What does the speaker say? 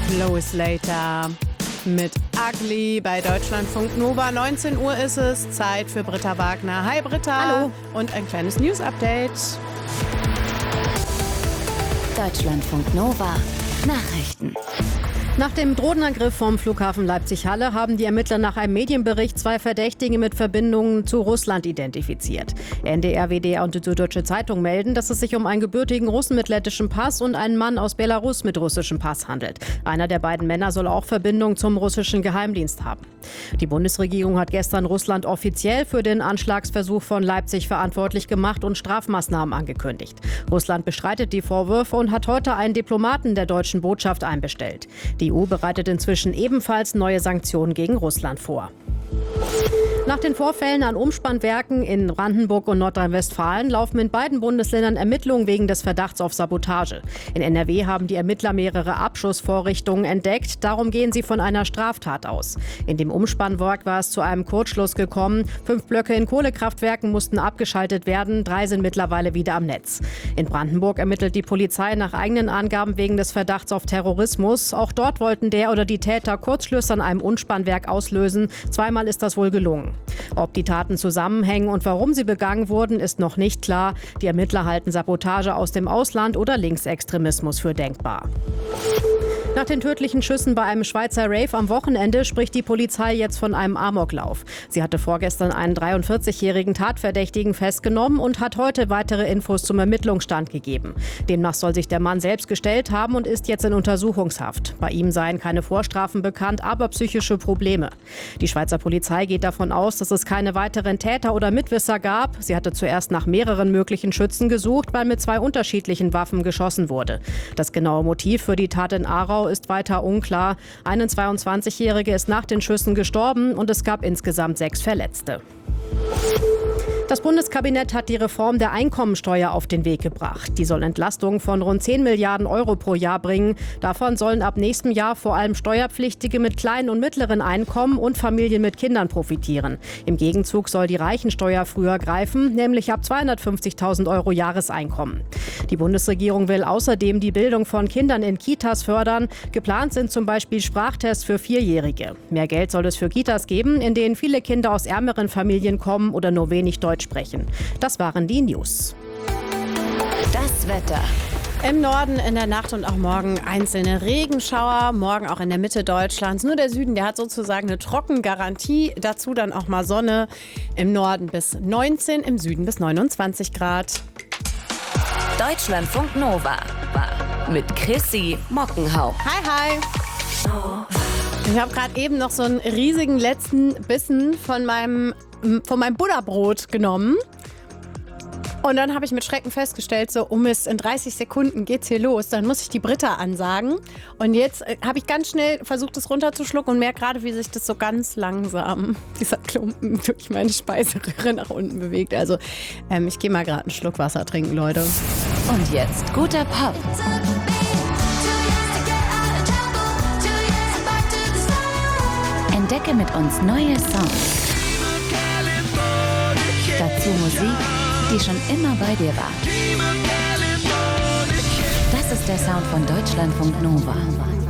Lois Later mit Ugly bei Deutschlandfunk Nova. 19 Uhr ist es, Zeit für Britta Wagner. Hi Britta. Hallo. Und ein kleines News-Update. Deutschlandfunk Nova Nachrichten. Nach dem Drohnenangriff vom Flughafen Leipzig-Halle haben die Ermittler nach einem Medienbericht 2 Verdächtige mit Verbindungen zu Russland identifiziert. NDR, WDR und die Süddeutsche Zeitung melden, dass es sich um einen gebürtigen Russen mit lettischem Pass und einen Mann aus Belarus mit russischem Pass handelt. Einer der beiden Männer soll auch Verbindung zum russischen Geheimdienst haben. Die Bundesregierung hat gestern Russland offiziell für den Anschlagsversuch von Leipzig verantwortlich gemacht und Strafmaßnahmen angekündigt. Russland bestreitet die Vorwürfe und hat heute einen Diplomaten der deutschen Botschaft einbestellt. Die EU bereitet inzwischen ebenfalls neue Sanktionen gegen Russland vor. Nach den Vorfällen an Umspannwerken in Brandenburg und Nordrhein-Westfalen laufen in beiden Bundesländern Ermittlungen wegen des Verdachts auf Sabotage. In NRW haben die Ermittler mehrere Abschussvorrichtungen entdeckt. Darum gehen sie von einer Straftat aus. In dem Umspannwerk war es zu einem Kurzschluss gekommen. 5 Blöcke in Kohlekraftwerken mussten abgeschaltet werden. 3 sind mittlerweile wieder am Netz. In Brandenburg ermittelt die Polizei nach eigenen Angaben wegen des Verdachts auf Terrorismus. Auch dort wollten der oder die Täter Kurzschlüsse an einem Umspannwerk auslösen. 2-mal ist das wohl gelungen. Ob die Taten zusammenhängen und warum sie begangen wurden, ist noch nicht klar. Die Ermittler halten Sabotage aus dem Ausland oder Linksextremismus für denkbar. Nach den tödlichen Schüssen bei einem Schweizer Rave am Wochenende spricht die Polizei jetzt von einem Amoklauf. Sie hatte vorgestern einen 43-jährigen Tatverdächtigen festgenommen und hat heute weitere Infos zum Ermittlungsstand gegeben. Demnach soll sich der Mann selbst gestellt haben und ist jetzt in Untersuchungshaft. Bei ihm seien keine Vorstrafen bekannt, aber psychische Probleme. Die Schweizer Polizei geht davon aus, dass es keine weiteren Täter oder Mitwisser gab. Sie hatte zuerst nach mehreren möglichen Schützen gesucht, weil mit 2 unterschiedlichen Waffen geschossen wurde. Das genaue Motiv für die Tat in Aarau ist weiter unklar. Ein 22-Jährige ist nach den Schüssen gestorben und es gab insgesamt 6 Verletzte. Das Bundeskabinett hat die Reform der Einkommensteuer auf den Weg gebracht. Die soll Entlastungen von rund 10 Milliarden Euro pro Jahr bringen. Davon sollen ab nächstem Jahr vor allem Steuerpflichtige mit kleinen und mittleren Einkommen und Familien mit Kindern profitieren. Im Gegenzug soll die Reichensteuer früher greifen, nämlich ab 250.000 Euro Jahreseinkommen. Die Bundesregierung will außerdem die Bildung von Kindern in Kitas fördern. Geplant sind zum Beispiel Sprachtests für 4-Jährige. Mehr Geld soll es für Kitas geben, in denen viele Kinder aus ärmeren Familien kommen oder nur wenig Deutsch sprechen. Das waren die News. Das Wetter. Im Norden in der Nacht und auch morgen einzelne Regenschauer. Morgen auch in der Mitte Deutschlands. Nur der Süden, der hat sozusagen eine Trockengarantie. Dazu dann auch mal Sonne. Im Norden bis 19, im Süden bis 29 Grad. Deutschlandfunk Nova mit Chrissy Mockenhauch. Hi, hi. Ich habe gerade eben noch so einen riesigen letzten Bissen von meinem Butterbrot genommen. Und dann habe ich mit Schrecken festgestellt, so, oh Mist, in 30 Sekunden geht's hier los. Dann muss ich die Britta ansagen. Und jetzt habe ich ganz schnell versucht, es runterzuschlucken und merke gerade, wie sich das so ganz langsam, dieser Klumpen durch meine Speiseröhre nach unten bewegt. Also ich gehe mal gerade einen Schluck Wasser trinken, Leute. Und jetzt guter Pop. Entdecke mit uns neue Songs. Dazu Musik, die schon immer bei dir war. Das ist der Sound von Deutschlandfunk Nova.